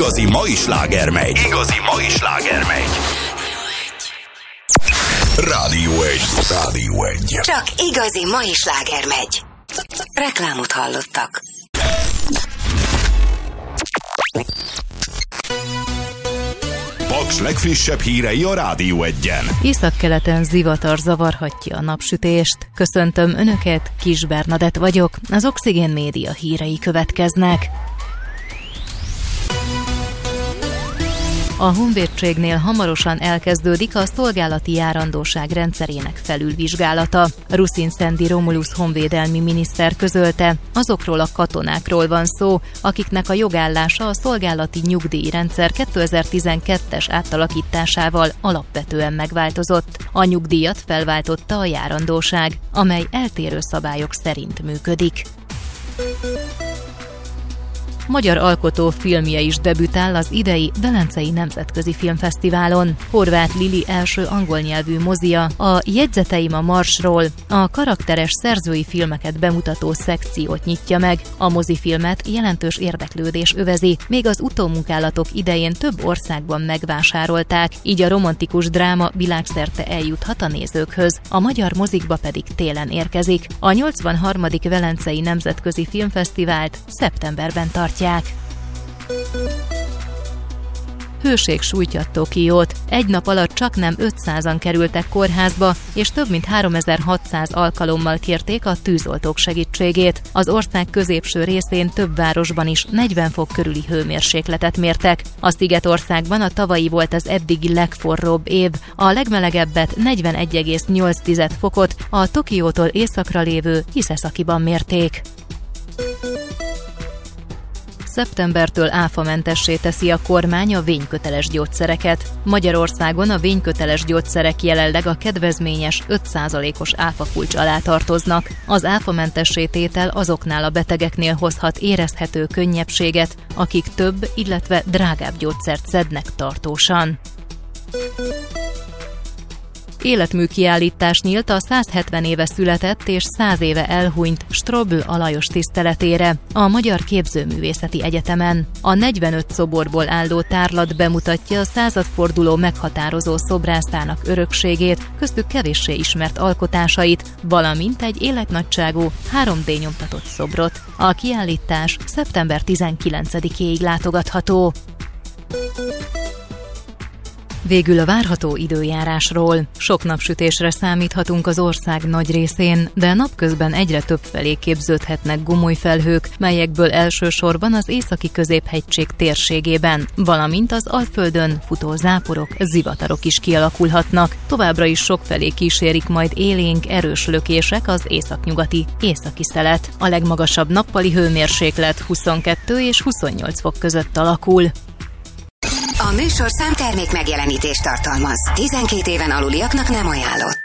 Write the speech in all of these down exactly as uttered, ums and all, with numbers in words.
igazi mai sláger megy. Igazi mai sláger megy. Rádió egy. Rádió egy. Csak igazi mai sláger megy. Reklámot hallottak. Paks legfrissebb hírei a Rádió egyen. Északkeleten zivatar zavarhatja a napsütést. Köszöntöm Önöket, Kis Bernadett vagyok. Az Oxigén Média hírei következnek. A honvédségnél hamarosan elkezdődik a szolgálati járandóság rendszerének felülvizsgálata. Ruszin Szendi Romulus honvédelmi miniszter közölte, azokról a katonákról van szó, akiknek a jogállása a szolgálati nyugdíjrendszer kétezer-tizenkettes átalakításával alapvetően megváltozott. A nyugdíjat felváltotta a járandóság, amely eltérő szabályok szerint működik. Magyar alkotó filmje is debütál az idei Velencei Nemzetközi Filmfesztiválon. Horváth Lili első angol nyelvű mozia, a Jegyzeteim a Marsról, a karakteres szerzői filmeket bemutató szekciót nyitja meg. A mozifilmet jelentős érdeklődés övezi, még az utómunkálatok idején több országban megvásárolták, így a romantikus dráma világszerte eljuthat a nézőkhöz, a magyar mozikba pedig télen érkezik. A nyolcvanharmadik Velencei Nemzetközi Filmfesztivált szeptemberben tartják. Hőség sújtja Tokiót. Egy nap alatt csaknem ötszázan kerültek kórházba, és több mint háromezer-hatszáz alkalommal kérték a tűzoltók segítségét. Az ország középső részén több városban is negyven fok körüli hőmérsékletet mértek. A Szigetországban a tavalyi volt az eddigi legforróbb év, a legmelegebbet negyvenegy egész nyolc fokot a Tokiótól északra lévő Hiseszakiban mérték. Szeptembertől áfamentessé teszi a kormány a vényköteles gyógyszereket. Magyarországon a vényköteles gyógyszerek jelenleg a kedvezményes öt százalékos áfakulcs alá tartoznak. Az áfamentessé tétel azoknál a betegeknél hozhat érezhető könnyebbséget, akik több, illetve drágább gyógyszert szednek tartósan. Életmű kiállítás nyílt a százhetven éve született és száz éve elhunyt Strobl Alajos tiszteletére a Magyar Képzőművészeti Egyetemen. A negyvenöt szoborból álló tárlat bemutatja a századforduló meghatározó szobrászának örökségét, köztük kevéssé ismert alkotásait, valamint egy életnagyságú három dé nyomtatott szobrot. A kiállítás szeptember tizenkilencedikéig látogatható. Végül a várható időjárásról. Sok napsütésre számíthatunk az ország nagy részén, de napközben egyre több felé képződhetnek gomolyfelhők, melyekből elsősorban az északi középhegység térségében, valamint az Alföldön futó záporok, zivatarok is kialakulhatnak. Továbbra is sok felé kísérik majd élénk, erős lökések az északnyugati északi szelet. A legmagasabb nappali hőmérséklet huszonkettő és huszonnyolc fok között alakul. A műsor számtermék megjelenítést tartalmaz. tizenkét éven aluliaknak nem ajánlott.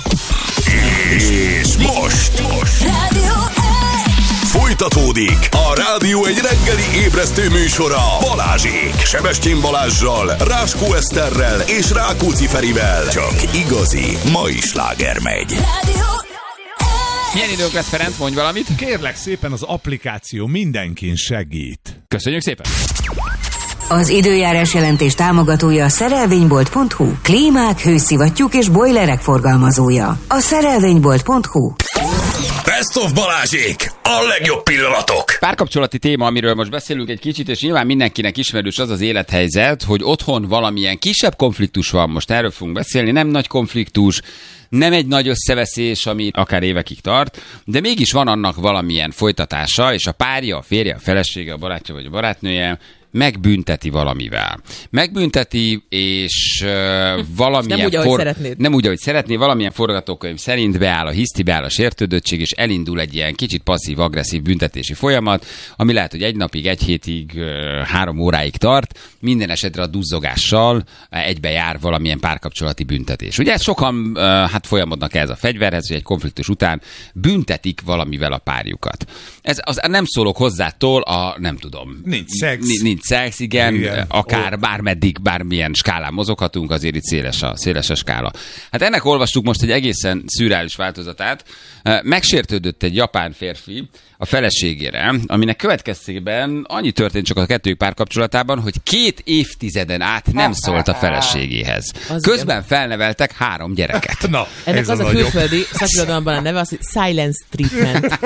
És most, most. Rádió egy. Folytatódik a Rádió egy reggeli ébresztő műsora Balázsék. Sebestyén Balázssal, Ráskó Eszterrel és Rákóczi Ferivel. Csak igazi mai sláger megy. Rádió. Milyen időnk lesz, Ferenc? Mondj valamit. Kérlek szépen, az applikáció mindenkin segít. Köszönjük szépen. Az időjárás jelentés támogatója a szerelvénybolt pont hu. Klímák, hőszivattyúk és bojlerek forgalmazója. A szerelvénybolt pont hu. Best of Balázsék! A legjobb pillanatok! Párkapcsolati téma, amiről most beszélünk egy kicsit, és nyilván mindenkinek ismerős az az élethelyzet, hogy otthon valamilyen kisebb konfliktus van, most erről fogunk beszélni, nem nagy konfliktus, nem egy nagy összeveszés, ami akár évekig tart, de mégis van annak valamilyen folytatása, és a párja, a férje, a felesége, a barátja vagy a barátnője megbünteti valamivel. Megbünteti, és uh, valamilyen... Nem úgy, ahogy for... szeretnéd. Nem úgy, ahogy szeretné, valamilyen forgatókönyv szerint beáll a hiszti, beáll a sértődöttség, és elindul egy ilyen kicsit passzív-agresszív büntetési folyamat, ami lehet, hogy egy napig, egy hétig, uh, három óráig tart, minden esetre a duzzogással uh, egybe jár valamilyen párkapcsolati büntetés. Ugye sokan uh, hát folyamodnak ez a fegyverhez, hogy egy konfliktus után büntetik valamivel a párjukat. Ez az, nem szólok hozzától a, nem tudom. Nincs szex. Nincs szex, igen, igen. akár oh. bármeddig, bármilyen skálán mozoghatunk, azért itt széles a, széles a skála. Hát ennek olvastuk most egy egészen szürreális változatát. Megsértődött egy japán férfi a feleségére, aminek következtében annyi történt csak a kettőjük párkapcsolatában, hogy két évtizeden át nem szólt a feleségéhez. Az Közben igen. felneveltek három gyereket. Na, ennek az a, a külföldi szakirodalomban a neve az, hogy silence treatment.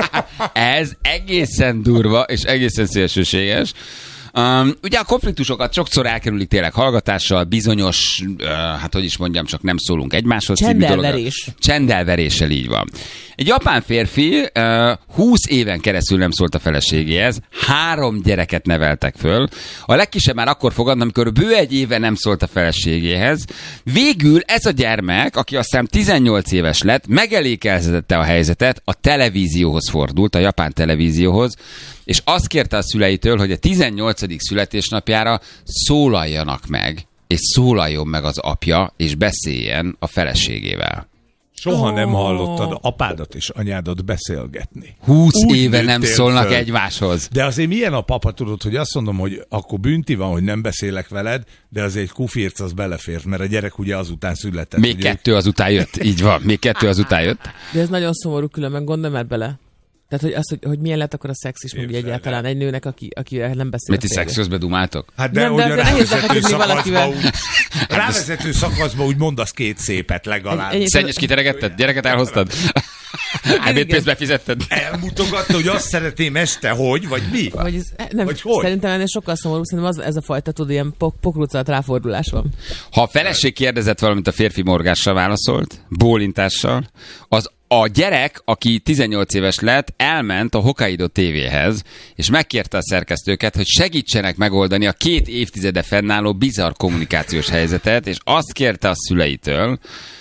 Ez egészen durva és egészen szélsőséges. Um, ugye a konfliktusokat sokszor elkerülik tényleg hallgatással, bizonyos, uh, hát hogy is mondjam, csak nem szólunk egymáshoz. Csendelverés. Csendelveréssel, így van. Egy japán férfi uh, húsz éven keresztül nem szólt a feleségéhez, három gyereket neveltek föl. A legkisebb már akkor fogad, amikor bő egy éve nem szólt a feleségéhez. Végül ez a gyermek, aki aztán tizennyolc éves lett, megelékelzetette a helyzetet, a televízióhoz fordult, a japán televízióhoz, és azt kérte a szüleitől, hogy a tizennyolcadik születésnapjára szólaljanak meg, és szólaljon meg az apja, és beszéljen a feleségével. Soha Oh. nem hallottad apádat és anyádat beszélgetni. Húsz Úgy éve nem nőttél szólnak föl. egymáshoz. De azért milyen a papa, tudod, hogy azt mondom, hogy akkor bünti van, hogy nem beszélek veled, de azért egy kufirc az belefért, mert a gyerek ugye azután született. Még ugye? kettő azután jött. Így van, még kettő azután jött. De ez nagyon szomorú, különben gondolj már bele. Tehát, hogy, az, hogy, hogy milyen lett akkor a szex is mondja egyáltalán egy nőnek, aki, akivel nem beszél. Mit ti szex közben dumáltok? Hát de, Nem, hogy de a azért nehéz rávezető lefeküdni szakaszba, valakivel. úgy, rávezető szakaszba úgy mondasz két szépet legalább. Egy- egy- Szennyes kiteregetted? Gyereket elhoztad? Ebédpénzt befizetted? Elmutogatta, hogy azt szeretném este, hogy, vagy mi? Vagy ez, nem, Vagy hogy? szerintem ennél sokkal szomorú, szerintem az, ez a fajta, tudod, ilyen pok, pokruccalat ráfordulás van. Ha a feleség kérdezett valamit, a férfi morgással válaszolt, bólintással, az a gyerek, aki tizennyolc éves lett, elment a Hokkaido tévéhez, és megkérte a szerkesztőket, hogy segítsenek megoldani a két évtizede fennálló bizarr kommunikációs helyzetet, és azt kérte a szüleitől,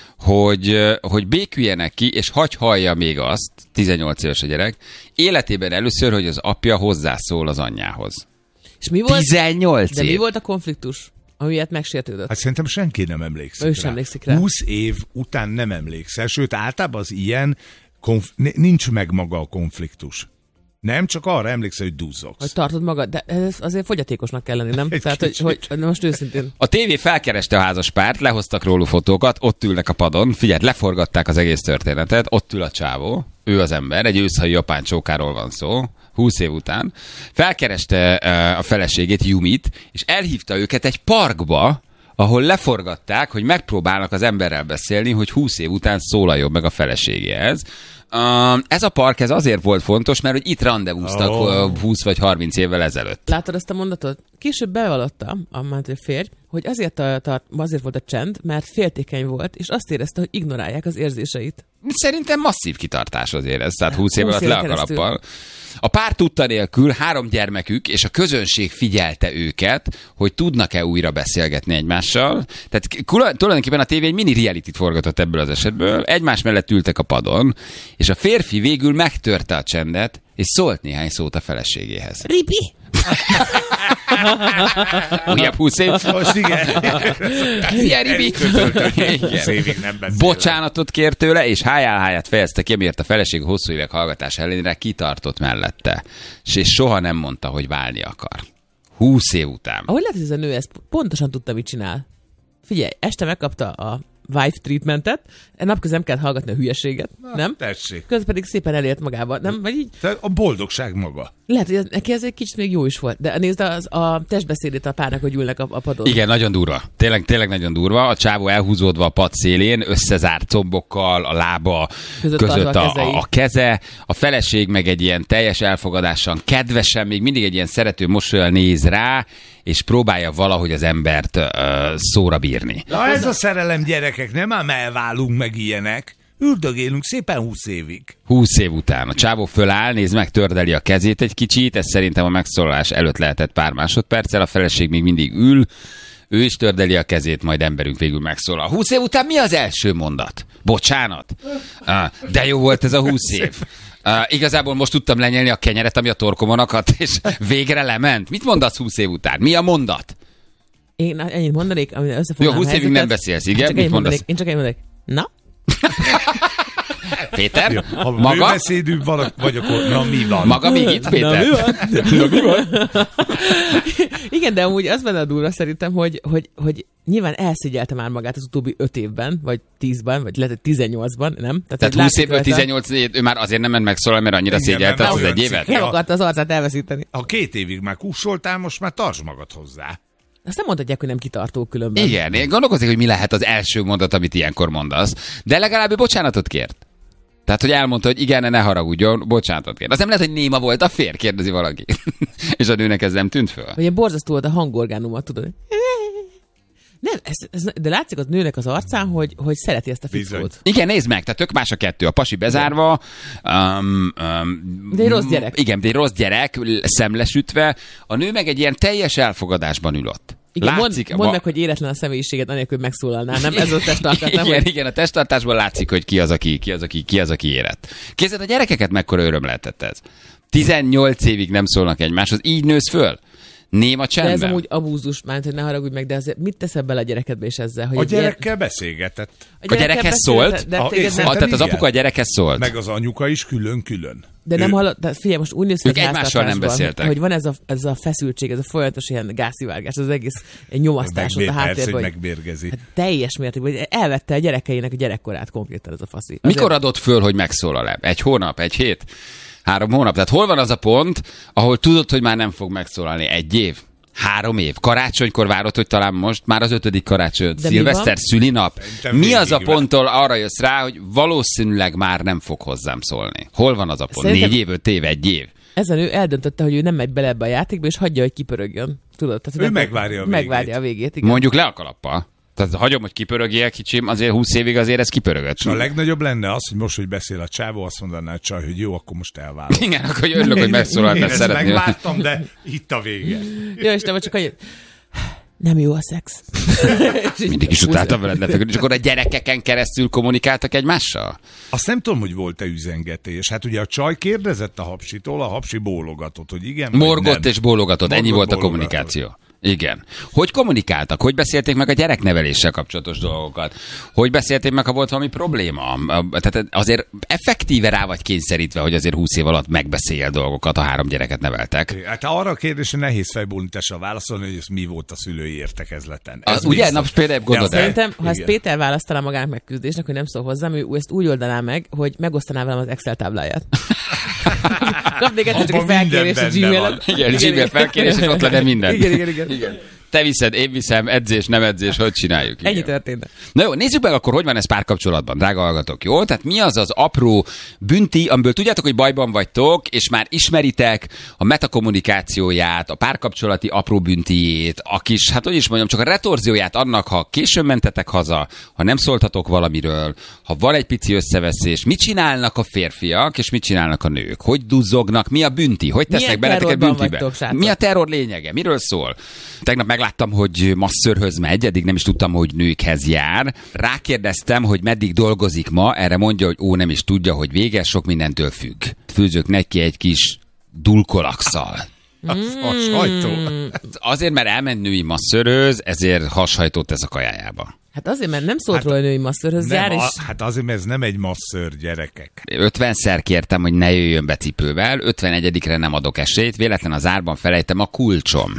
hogy, hogy béküljenek ki, és hagy hallja még azt, tizennyolc éves a gyerek, életében először, hogy az apja hozzászól az anyjához. És mi volt? tizennyolc De év. mi volt a konfliktus, amiért megsértődött? Hát szerintem senki nem emlékszik Ő rá. sem emlékszik rá. húsz év után nem emlékszel, sőt általában az ilyen konf- nincs meg maga a konfliktus. Nem, csak arra emlékszel, hogy duzzogsz. Hogy tartod magad, de ez azért fogyatékosnak kell lenni, nem? Egy Tehát, hogy, kicsit. hogy most őszintén. A tévé felkereste a házaspárt, lehoztak róluk fotókat, ott ülnek a padon, figyelj, leforgatták az egész történetet, ott ül a csávó, ő az ember, egy őszhajú japán csókáról van szó, húsz év után. Felkereste uh, a feleségét, Yumit, és elhívta őket egy parkba, ahol leforgatták, hogy megpróbálnak az emberrel beszélni, hogy húsz év után szólaljon meg a feleségéhez. Uh, ez a park ez azért volt fontos, mert hogy itt randevúztak Oh. uh, húsz vagy harminc évvel ezelőtt. Látod ezt a mondatot? Később bevallotta a mentő férj, hogy azért, a, a, azért volt a csend, mert féltékeny volt, és azt érezte, hogy ignorálják az érzéseit. Szerintem masszív kitartás azért ez, tehát húsz év húsz alatt éven le a keresztül. kalappal. A pár tudta nélkül három gyermekük, és a közönség figyelte őket, hogy tudnak-e újra beszélgetni egymással. Tehát kula- tulajdonképpen a tévé egy mini realityt forgatott ebből az esetből. Egymás mellett ültek a padon, és a férfi végül megtörte a csendet, és szólt néhány szót a feleségéhez. Ripi! Újabb húsz év. Most igen. Szia, Ribi! húsz évig nem beszél. Bocsánatot kért tőle, és hájál-háját fejezte ki, miért a feleség hosszú évek hallgatás ellenére kitartott mellette. És soha nem mondta, hogy válni akar. Húsz év után. Ahogy lehet, hogy ez a nő ezt pontosan tudta, mit csinál. Figyelj, este megkapta a wife treatmentet, napközben nem kellett hallgatni a hülyeséget, Na, nem? Tessék. Közben pedig szépen elért magával, nem? Vagy így? Tehát a boldogság maga. Lehet, hogy ez, neki ez egy kicsit még jó is volt. De nézd az, a testbeszédét a párnak, hogy ülnek a, a padon. Igen, nagyon durva. Tényleg, tényleg nagyon durva. A csávó elhúzódva a pad szélén, összezárt combokkal, a lába Között között tartva a a, kezei. a, a keze, a feleség meg egy ilyen teljes elfogadással, kedvesen, még mindig egy ilyen szerető mosollyal néz rá, és próbálja valahogy az embert uh, szóra bírni. Na ez a szerelem, gyerekek, nem ám elválunk meg ilyenek. Üldögélünk szépen húsz évig. húsz év után. A csávó föláll, néz meg, tördeli a kezét egy kicsit, ez szerintem a megszólalás előtt lehetett pár másodperccel, a feleség még mindig ül, ő is tördeli a kezét, majd emberünk végül megszólal. húsz év után mi az első mondat? Bocsánat? Ah, de jó volt ez a húsz év. Uh, igazából most tudtam lenyelni a kenyeret, ami a torkomon akadt, és végre lement. Mit mondasz húsz év után? Mi a mondat? Én ennyit mondanék, amire összefognám Jó, húsz a évig helyzetet. nem beszélsz, igen? Csak Mit ennyit mondasz? mondanék, én csak ennyit mondanék. Na? Péter, Jó, ha maga? bőbeszédű vagy, akkor na mi van? Maga még itt, Péter? Na, mi van? Na, mi van? Igen, de amúgy az benne a durva szerintem, hogy, hogy, hogy nyilván elszégyelte már magát az utóbbi öt évben, vagy tízben, vagy lehet, hogy tizennyolcban, nem? Tehát, Tehát húsz évből tizennyolc év, ő már azért nem ment megszólalni, mert annyira Igen, szégyelte mert az olyan egy évet. cikk. Nem akarta az arcát elveszíteni. Ha két évig már kussoltál, most már tartsd magad hozzá. Azt nem mondhatják, hogy nem kitartó különben. Igen, én gondolkozik, hogy mi lehet az első mondat, amit ilyenkor mondasz. De legalább ő bocsánatot kért. Tehát, hogy elmondta, hogy igen, ne haragudjon, bocsánatot kért. Az nem lehet, hogy néma volt a fér, kérdezi valaki. És a nőnek ez nem tűnt föl. Vagy ilyen borzasztó volt a hangorgánuma, tudod? Nem, ez, ez, de látszik az nőnek az arcán, hogy, hogy szereti ezt a fickót. Igen, nézd meg, tehát tök más a kettő. A pasi bezárva. Um, um, De egy rossz gyerek. Igen, de egy rossz gyerek, szemlesütve. A nő meg egy ilyen teljes elfogadásban ülött. Igen, Látszik, mondd, mondd ma... meg, hogy éretlen a személyiséget, anélkül megszólalnál, nem? Ez a testtartás, nem? Igen, igen, a testtartásból látszik, hogy ki az, aki, ki az, aki, ki az, aki érett. Képzeld, a gyerekeket mekkora öröm lehetett ez. tizennyolc évig nem szólnak egymáshoz, így nősz föl. Néma csendben. De ez amúgy abúzus, már hogy ne haragudj meg, de azért mit teszel bele a gyerekedbe is ezzel? Hogy A egy gyerekkel ilyen... beszélgetett. A gyerekhez szólt? De, A- téged és nem, Ah, tehát az igen. apuka a gyerekhez szólt. Meg az anyuka is külön-külön. de nem Ő- hallod, de figyelj, most úgy néz ki Ők a egymással nem háztartásban, beszéltek. Hogy van ez a, ez a feszültség, ez a folyamatos ilyen gázszivárgás, az egész nyomasztás ott a Megbér- persze, háttérben. hogy hogy- megbérgezi. Hát teljes mértékben, hogy elvette a gyerekeinek a gyerekkorát konkrétan ez a faszi. Mikor adott föl, hogy megszólal-e? Egy hónap, egy hét, három hónap? Tehát hol van az a pont, ahol tudod, hogy már nem fog megszólalni? Egy év? Három év? Karácsonykor várod, hogy talán most már az ötödik karácsony, De mi szilveszter, van? szülinap. Szerintem Mi az a végig van. ponttól arra jössz rá, hogy valószínűleg már nem fog hozzám szólni? Hol van az a pont? Szerintem- Négy év, öt év, egy év? Ez a nő eldöntötte, hogy ő nem megy bele ebbe a játékba, és hagyja, hogy kipörögjön. Tudod? Tehát, Ő nem- megvárja a Megvárja végét. a végét, igen. Mondjuk le a kalappal. Tehát hagyom, hogy kipörögjél, kicsim, azért húsz évig azért ez kipörögött. A legnagyobb lenne az, hogy most, hogy beszél a csávó, azt mondaná a csaj, hogy jó, akkor most elválok. Igen, akkor örülök, hogy megszólalt, Én mert ezt szeretném. megvártam, de itt a vége. Jó, Istenem, csak annyit. Nem jó a szex. Mindig is utáltam veled lefeküdni, és akkor a gyerekeken keresztül kommunikáltak egymással? Azt nem tudom, hogy volt-e üzengetés. Hát ugye a csaj kérdezett a hapsitól, a hapsi bólogatott, hogy igen, vagy Morgott nem. és bólogatott, ennyi Morgott, volt a bólogatott. kommunikáció. Igen. Hogy kommunikáltak? Hogy beszélték meg a gyerekneveléssel kapcsolatos dolgokat? Hogy beszélték meg, ha volt valami probléma? Tehát azért effektíve rá vagy kényszerítve, hogy azért húsz év alatt megbeszéljél dolgokat, a három gyereket neveltek. Hát arra a kérdésre nehéz fejbólintással válaszolni, hogy ez mi volt a szülői értekezleten. Ez Az, ugye? biztos. Na, például gondold el. Szerintem, ha ezt Igen. Péter választaná magának megküzdésnek, hogy nem szól hozzám, ő ezt úgy oldaná meg, hogy megosztaná velem az Excel tábláját. Kapnék egyszer csak egy Abban minden felkérés a benne Gmail-en. van. Igen, Gmail felkérés, és ott lenne minden. Igen, igen, igen. Igen. Te viszed, én viszem, edzés, nem edzés, hogy csináljuk? Ennyi Igen. történt. Na jó, nézzük meg akkor, hogy van ez párkapcsolatban, drága hallgatók, jó? Tehát mi az az apró bünti, amiből tudjátok, hogy bajban vagytok, és már ismeritek a metakommunikációját, a párkapcsolati apró büntijét, a kis, hát hogy is mondjam, csak a retorzióját annak, ha későn mentetek haza, ha nem szóltatok valamiről, ha van egy pici összeveszés, mit csinálnak a férfiak, és mit csinálnak a nők? Hogy duzzognak, mi a bünti? Hogy tesznek Milyen beletek egy terrorban büntibe? vagytok, srácok? Mi a terror lényege? Miről szól? Tegnap megláttam, hogy masszörhöz megy, eddig nem is tudtam, hogy nőkhez jár. Rákérdeztem, hogy meddig dolgozik ma, erre mondja, hogy ó, nem is tudja, hogy vége, sok mindentől függ. Főzök neki egy kis dulkolakszal. Az a sajtó. Azért, mert elment női masszörhöz, ezért hashajtót tesz a kajájába. Hát azért, mert nem szólt Hát- róla a női masszörhöz, Nem, jár, és a, hát azért, mert ez nem egy masször, gyerekek. ötvenszer kértem, hogy ne jöjjön be cipővel, ötvenegyedikre nem adok esélyt, véletlen az árban felejtem a kulcsom.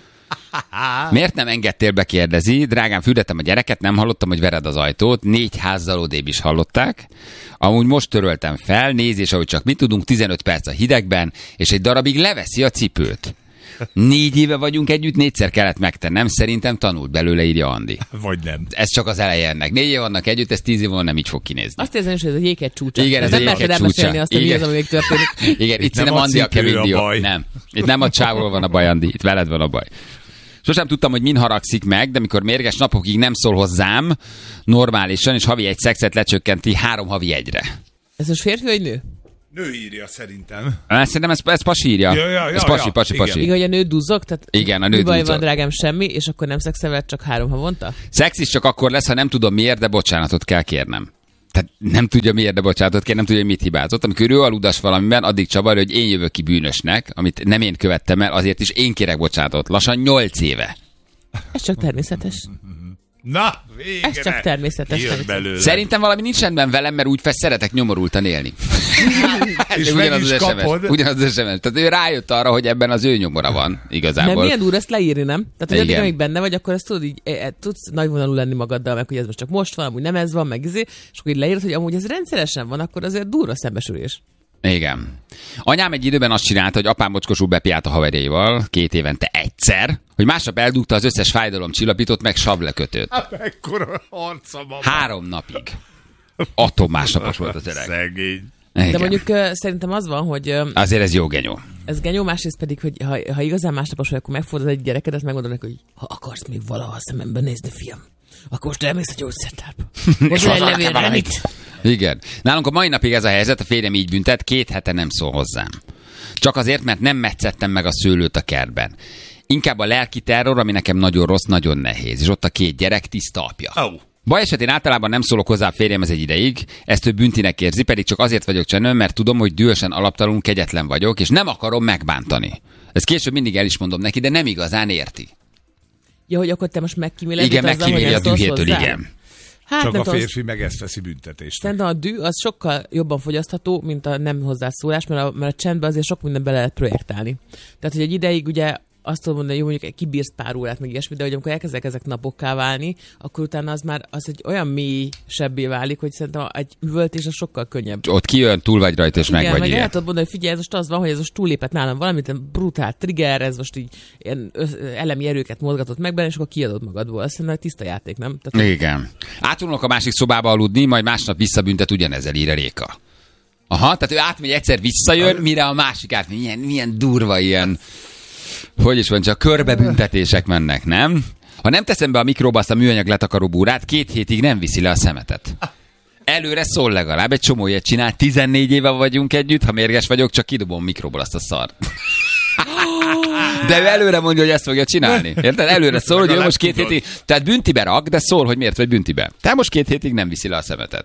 Miért nem engedtél be, kérdezi. Drágám, fürdettem a gyereket, nem hallottam, hogy vered az ajtót. Négy házzal odébb is hallották. Amúgy most töröltem fel, nézés, ahogy csak mit tudunk, tizenöt perc a hidegben, és egy darabig leveszi a cipőt. Négy éve vagyunk együtt, négyszer kellett megtennem, szerintem tanult belőle, írja Andi. Vagy nem. Ez csak az eleje ennek. Négy év vannak együtt, ez tíz év múlva nem így fog kinézni. azt érzem is, hogy ez a jéghegy csúcsa. Igen, ez nem a merted jéghegy elmesélni csúcsa. azt, hogy mi Igen. az, ami még történik. Igen, itt, Itt nem szerintem a Andi a cipő kemény a dió. baj. Nem. Itt nem a csávról van a baj, Andi. Itt veled van a baj. Sosem tudtam, hogy min haragszik meg, de mikor mérges napokig nem szól hozzám normálisan, és havi egy szexet lecsökkenti három havi egyre. Ez most férfi vagy nő? Nő írja szerintem. Á, Szerintem ez, ez pasi írja. Ja, ja, ja, ez pasi, ja. pasi, Igen. pasi. Igen, hogy a nő duzzog? Tehát Igen, a nő mi baj duzzog. van, drágám, semmi, és akkor nem szexeled csak három havonta? Szex is csak akkor lesz, ha nem tudom miért, de bocsánatot kell kérnem. Tehát nem tudja miért, de bocsánatot kér, nem tudja, hogy mit hibázott. Amikor ő aludas valamiben, addig csavarja, hogy én jövök ki bűnösnek, amit nem én követtem el, azért is én kérek bocsánatot. Lassan nyolc éve. Ez csak természetes. Na, végre. Ez csak természetes. Jön belőle. Szerintem valami nincs rendben velem, mert úgy fesz, szeretek nyomorultan élni. És meg is kapod. Ugyanaz az es em es. Tehát ő rájött arra, hogy ebben az ő nyomora van igazából. Nem, milyen úr ezt leírni, nem? Tehát, hogy addig, Igen. amíg benne vagy, akkor ezt tudod így, e, e, tudsz nagyvonalú lenni magaddal, meg hogy ez most csak most van, amúgy nem ez van, meg izé, és akkor így leírod, hogy amúgy ez rendszeresen van, akkor azért durva szembesülés. Igen. Anyám egy időben azt csinálta, hogy apám mocskosul bepiált a haverjaival két évente egyszer, hogy másnap eldugta az összes fájdalomcsillapítót, meg sablekötőt. Hát mekkora harca van. Három napig. Atom másnapos volt az öreg. Szegény. Igen. De mondjuk uh, szerintem az van, hogy uh, Azért ez jó genyó. ez genyó, másrészt pedig, hogy ha, ha igazán másnapos vagy, akkor megfordod egy gyerekedet, megmondod neki, hogy ha akarsz még valaha a szemembe nézni, fiam, akkor most elmész a gyógyszertárba. Hozzá egy levél remit. Igen. Nálunk a mai napig ez a helyzet, a férjem így büntet, két hete nem szól hozzám. Csak azért, mert nem metszettem meg a szőlőt a kertben. Inkább a lelki terror, ami nekem nagyon rossz, nagyon nehéz. És ott a két gyerek tiszta apja. Oh. Baj esetén általában nem szólok hozzá a férjemhez egy ideig, ezt ő büntinek érzi, pedig csak azért vagyok csendben, mert tudom, hogy dühösen alaptalanul kegyetlen vagyok, és nem akarom megbántani. Ezt később mindig el is mondom neki, de nem igazán érti. Ja, hogy akkor te most megkíméled Igen, azzal, hogy megkíméli a ezt szólsz dühétől, hozzá? igen. Hát, Csak nem a tudom, férfi meg ezt veszi büntetést. szerintem a dű az sokkal jobban fogyasztható, mint a nem hozzászólás, mert a, mert a csendben azért sok minden bele lehet projektálni. Tehát, hogy egy ideig ugye azt tudom mondani, hogy mondjuk kibírsz pár órát, meg ilyesmi, de hogy amikor elkezdek ezek napokká válni, akkor utána az már az egy olyan mély sebbé válik, hogy szerintem egy üvöltés az sokkal könnyebb. Ott kijön, túl vagy rajta, és meg Igen, vagy meg el ilyen. tudod mondani, hogy figyelj, ez most az van, hogy ez most túllépett nálam valamit, brutál trigger, ez most így ilyen össz- elemi erőket mozgatott meg benne, és akkor kiadod magadból. Azt szerintem egy tiszta játék, nem? Tehát, Igen. Átulnak a másik szobába aludni, majd másnap visszabüntet ugyanezzel, ír a Réka. Aha, tehát ő átmegy, egyszer visszajön, mire a másik átmegy. Milyen, milyen durva ilyen, hogy is van, csak körbebüntetések mennek, nem? Ha nem teszem be a mikróba azt a műanyag letakaró búrát, két hétig nem viszi le a szemetet. Előre szól legalább, egy csomó ilyet csinál, tizennégy éve vagyunk együtt, ha mérges vagyok, csak kidobom mikróból azt a szart. De ő előre mondja, hogy ezt fogja csinálni. Érted? Előre szól, hogy ő most két hétig, tehát büntibe rak, de szól, hogy miért vagy büntibe. Tehát most két hétig nem viszi le a szemetet.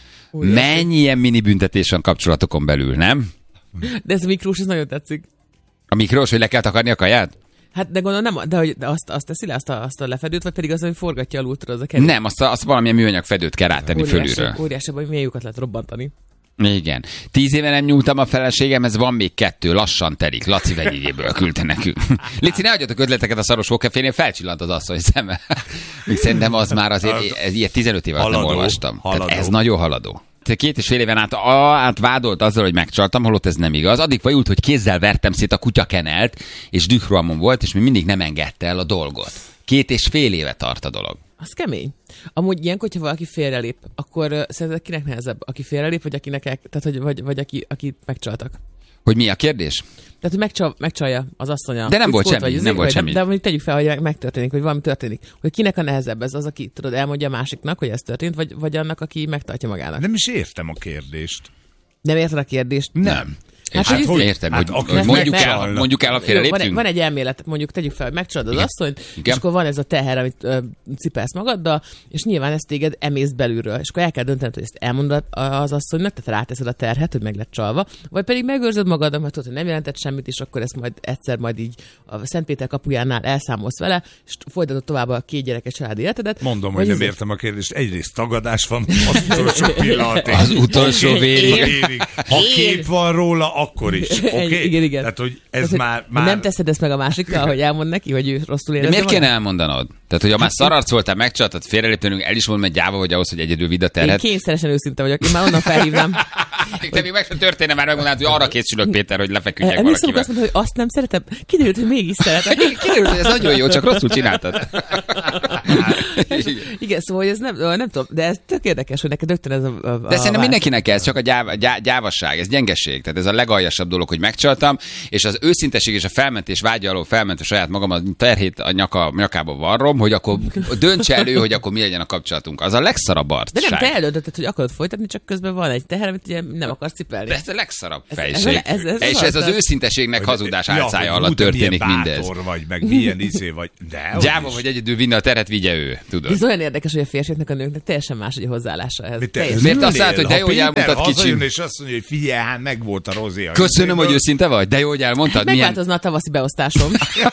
Mennyi ilyen mini büntetés van kapcsolatokon belül, nem? de ez a mikrós, ez nagyon tetszik. A mikrós, hogy le kell takarni a kaját? Hát de gondolom nem, de, hogy, de azt, azt teszi le, azt a, azt a lefedőt, vagy pedig az, hogy forgatja alul, tudod, az a kerül. Nem, azt, azt valamilyen műanyag fedőt kell rátenni fölülről. Óriási, hogy milyen lyukat lehet robbantani. Igen. Tíz éve nem nyúltam a feleségemhez, van még kettő, lassan telik. Laci vegyégéből küldte nekünk. Lici, ne adjatok ötleteket a szaros hókefénél, felcsillant az asszony szeme. Még szerintem az már azért, ez ilyet tizenöt éve nem olvastam. Tehát ez nagyon haladó. Két és fél éven át, át vádolt azzal, hogy megcsaltam, holott ez nem igaz. Addig fajult, hogy kézzel vertem szét a kutyakenelt, és dührohamon volt, és még mindig nem engedte el a dolgot. Két és fél éve tart a dolog. Az kemény. Amúgy ilyenkor, hogyha valaki félrelép, akkor uh, szerinted kinek nehezebb? Aki félrelép, vagy akinek el, tehát, hogy, vagy, vagy aki, akit megcsaltak? Hogy mi a kérdés? Tehát, hogy megcsal, megcsalja az asszonya. De nem volt fickót, semmi, vagy nem volt vagy, semmi. De, de mondjuk tegyük fel, hogy megtörténik, hogy valami történik. Hogy kinek a nehezebb ez az, aki tudod, elmondja a másiknak, hogy ez történt, vagy, vagy annak, aki megtartja magának? Nem is értem a kérdést. Nem érted a kérdést? Nem. Hát, Hát, hogy hogy ez- értem, hát hogy, akkor hogy mondjuk, meg- el, meg- mondjuk el a Jó, van, egy, félreléptünk? van egy elmélet, mondjuk tegyük fel, hogy megcsalod az Igen. asszonyt, Igen. és akkor van ez a teher, amit ö, cipelsz magaddal, és nyilván ezt téged emész belülről, és akkor el kell döntened, hogy ezt elmondod az asszonynak, tehát ráteszed a terhet, hogy meg lett csalva, vagy pedig megőrzöd magadat, mert tudod, hogy nem jelentett semmit, és akkor ezt majd egyszer majd így a Szentpéter kapujánál elszámolsz vele, és folytatod tovább a két gyerekes családi életedet. Mondom, hogy nem ez- értem a kérdést. Egyrészt tagadás van az utolsó pillanatig. Az utolsó vérig. Vérig. Ha kép van róla, akkor is. Oké? Okay? Igen, igen. Tehát, hogy ez Tehát, már, hogy már... Nem teszed ezt meg a másikkal, hogy elmond neki, hogy ő rosszul De érezze miért magát? kéne elmondanod? Tehát, hogy ha már szararc voltál, megcsaltad, félreléptünk, el is mondom, hogy gyáva vagy ahhoz, hogy egyedül vidd a Én terhet. kényszeresen őszinte vagyok, én már onnan felhívnám. Te még meg sem történne, már megmondanád, hogy arra készülök, Péter, hogy lefeküdjek Emlékszem, valakivel. azt mondta, hogy azt nem szeretem. Kiderült, hogy mégis szeretem. Kiderült, hogy ez nagyon jó, csak rosszul csináltad. Igen, szóval hogy ez nem, nem tudom, de ez tök érdekes, hogy neked rögtön ez a, a De szerintem mindenkinek ez, csak a gyáv, gyá, gyávasság, ez gyengeség. Tehát ez a legaljasabb dolog, hogy megcsaltam, és az őszinteség és a felmentés vágya alól felment a saját magam, a terhét a nyaka, nyakába varrom, hogy akkor döntse elő, hogy akkor mi legyen a kapcsolatunk. Az a legszarabb De arcság. nem, te eldöntötted, hogy akarod folytatni, csak közben van egy teher, amit ugye nem akarsz cipelni. De ez a legszarabb Ez- fejség. ez- ez- ez és az ez az az. őszinteségnek Hogy- hazudás ja, álcája hogy alatt hú, de történik milyen mindez. bátor vagy, meg milyen izé vagy. De, Gyáva, is. hogy egyedül vinne a teret, vigye ő. tudod. Ez olyan érdekes, hogy a férfiaknak, a nőknek teljesen más, hogy a hozzáállása ehhez. Te, Miért azt látod, hogy de jó, hogy elmondtad kicsim. És azt mondja, hogy figyelj, hát meg volt a rozé. Köszönöm, hogy őszinte vagy, de jó, hogy elmondtad. Hát megváltozna a tavaszi beosztásom.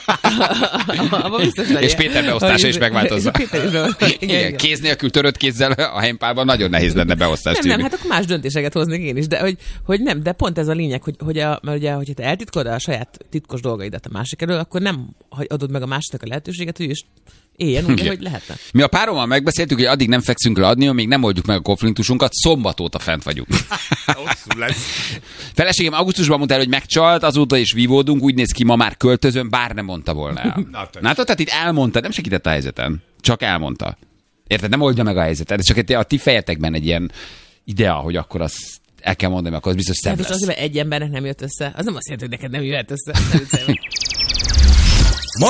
És Péter beosztása is megváltozza. Péter is beosztása. Igen, kéz nélkül, törött kézzel a helypálban nagyon nehéz lenne beosztást Nem, nem, hát akkor más döntéseket hoznék én is, de hogy, hogy nem, de pont ez a lényeg, hogy, hogy a, mert ugye, hogyha te eltitkod a saját titkos dolgaidat a másik elől, akkor nem adod meg a másiknak a lehetőséget, hogy is éljen úgy, hogy lehetne. Mi a párommal megbeszéltük, hogy addig nem fekszünk le adni, amíg nem oldjuk meg a konfliktusunkat, szombat óta fent vagyunk. Feleségem augusztusban mondta el, hogy megcsalt, azóta is vívódunk, úgy néz ki, ma már költözön, bár nem mondta volna el. Na, tehát itt elmondta, nem segített a helyzeten, csak elmondta. Érted, nem oldja meg a helyzetet, ez csak a ti fejetekben egy ilyen idea, hogy akkor azt el kell mondani, akkor az biztos szebb lesz. Az, hogy egy embernek nem jött össze, az nem azt jelenti, hogy neked nem jöhet össze. Nem